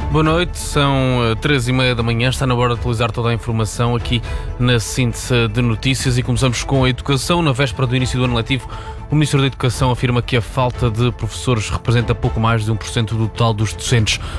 Boa noite, são 3h30 da manhã, está na hora de atualizar toda a informação aqui na síntese de notícias e começamos com a educação. Na véspera do início do ano letivo, o Ministro da Educação afirma que a falta de professores representa pouco mais de 1% do total dos docentes.